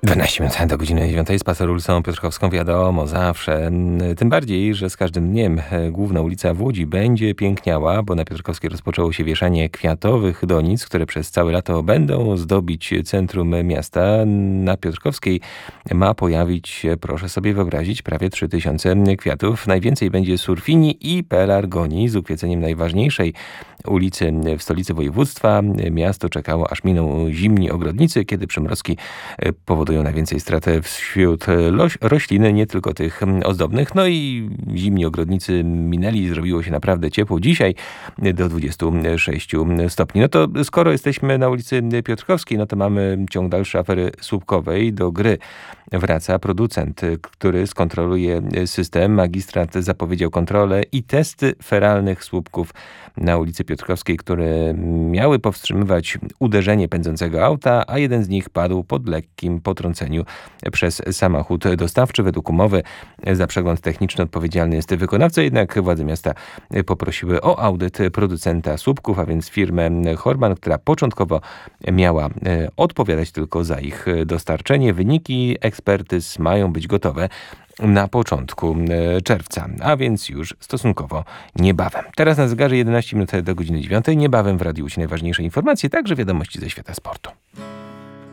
12 minut do godziny 9. Spacer ulicą Piotrkowską, wiadomo, zawsze. Tym bardziej, że z każdym dniem główna ulica w Łodzi będzie piękniała, bo na Piotrkowskiej rozpoczęło się wieszanie kwiatowych donic, które przez całe lato będą zdobić centrum miasta. Na Piotrkowskiej ma pojawić się, proszę sobie wyobrazić, prawie 3000 kwiatów. Najwięcej będzie surfini i pelargonii z ukwieceniem najważniejszej ulicy w stolicy województwa. Miasto czekało, aż miną zimni ogrodnicy, kiedy przymrozki powodują najwięcej strat wśród roślin, nie tylko tych ozdobnych. No i zimni ogrodnicy minęli, zrobiło się naprawdę ciepło. Dzisiaj do 26 stopni. No to skoro jesteśmy na ulicy Piotrkowskiej, no to mamy ciąg dalszy afery słupkowej. Do gry wraca producent, który skontroluje system. Magistrat zapowiedział kontrolę i testy feralnych słupków na ulicy Piotrkowskiej, które miały powstrzymywać uderzenie pędzącego auta, a jeden z nich padł po lekkim potrąceniu przez samochód dostawczy. Według umowy za przegląd techniczny odpowiedzialny jest wykonawca, jednak władze miasta poprosiły o audyt producenta słupków, a więc firmę Horman, która początkowo miała odpowiadać tylko za ich dostarczenie. Wyniki ekspertyz mają być gotowe na początku czerwca, a więc już stosunkowo niebawem. Teraz na zegarze 11 minut do godziny 9. Niebawem w radiu się najważniejsze informacje, także wiadomości ze świata sportu.